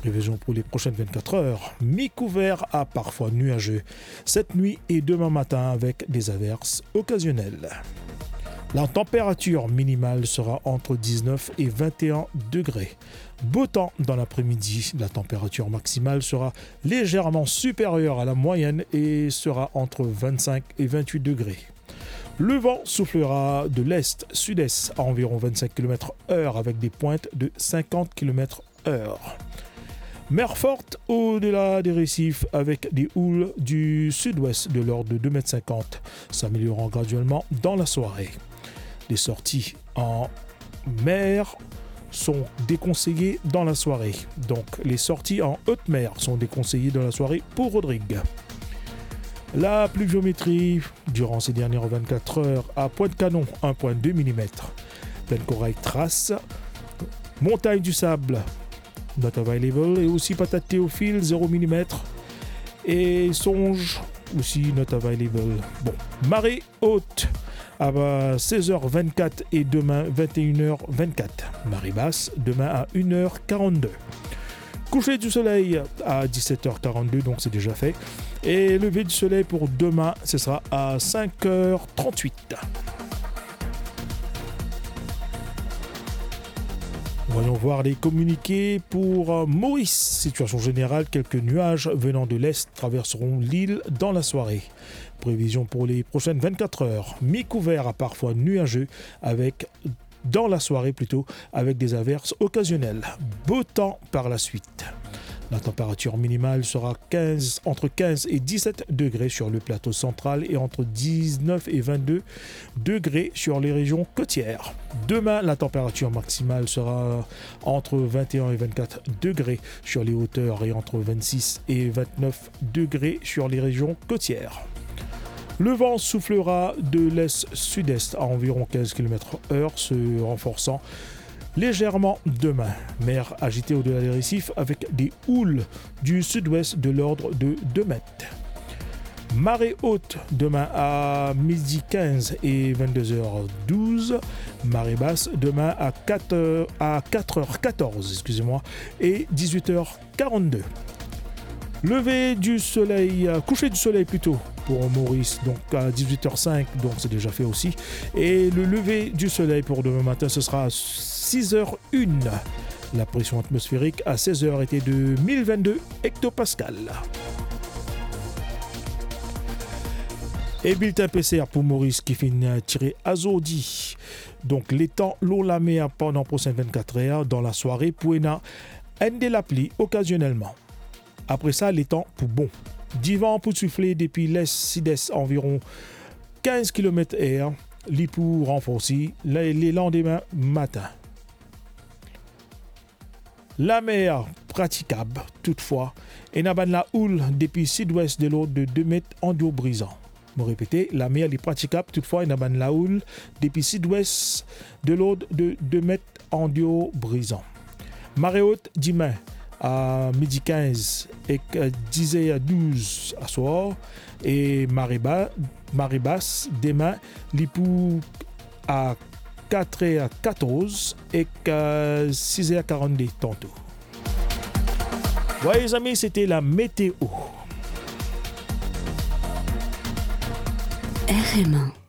Prévision pour les prochaines 24 heures. Mi-couvert à parfois nuageux. Cette nuit et demain matin avec des averses occasionnelles. La température minimale sera entre 19 et 21 degrés. Beau temps dans l'après-midi. La température maximale sera légèrement supérieure à la moyenne et sera entre 25 et 28 degrés. Le vent soufflera de l'est-sud-est à environ 25 km/h avec des pointes de 50 km/h. Mer forte au-delà des récifs avec des houles du sud-ouest de l'ordre de 2,50 m, s'améliorant graduellement dans la soirée. Les sorties en mer sont déconseillées dans la soirée. Donc les sorties en haute mer sont déconseillées dans la soirée pour Rodrigue. La pluviométrie durant ces dernières 24 heures à Pointe-Canon 1,2 mm. Plaine Corail Trace, Montagne du Sable not available et aussi Patate Théophile 0 mm et Songe aussi not available. Bon, marée haute à 16h24 et demain 21h24. Marée basse demain à 1h42. Coucher du soleil à 17h42, donc c'est déjà fait. Et lever du soleil pour demain, ce sera à 5h38. Voyons voir les communiqués pour Maurice. Situation générale, quelques nuages venant de l'est traverseront l'île dans la soirée. Prévision pour les prochaines 24 heures. Mi-couvert à parfois nuageux avec dans la soirée plutôt avec des averses occasionnelles. Beau temps par la suite. La température minimale sera entre 15 et 17 degrés sur le plateau central et entre 19 et 22 degrés sur les régions côtières. Demain, la température maximale sera entre 21 et 24 degrés sur les hauteurs et entre 26 et 29 degrés sur les régions côtières. Le vent soufflera de l'est-sud-est à environ 15 km/h, se renforçant légèrement demain. Mer agitée au-delà des récifs avec des houles du sud-ouest de l'ordre de 2 mètres. Marée haute demain à midi 15 et 22h12. Marée basse demain à 4h14 et 18h42. Coucher du soleil plutôt pour Maurice, donc à 18h05, donc c'est déjà fait aussi. Et le lever du soleil pour demain matin, ce sera à 6h01. La pression atmosphérique à 16h était de 1022 hectopascales. Et bulletin PCR pour Maurice qui finit tiré Azodi. Donc les temps, l'eau la mer pendant les prochaines 24 heures dans la soirée pour ender la pluie occasionnellement. Après ça, les temps pour bon. Du vent pour souffler depuis l'est-sud-est environ 15 km/h. Les pour renforcer les lendemains matin. La mer praticable toutefois et n'a pas la houle depuis sud-ouest de l'eau de 2 mètres en dos brisant. Je répète, la mer est praticable toutefois et n'a pas la houle depuis sud-ouest de l'eau de 2 mètres en dos brisant. Marée haute demain à midi 15 et 10h12 à soir et marée basse demain l'ipou à 4h14 et 6h42 tantôt. Ouais les amis, c'était la météo. RMA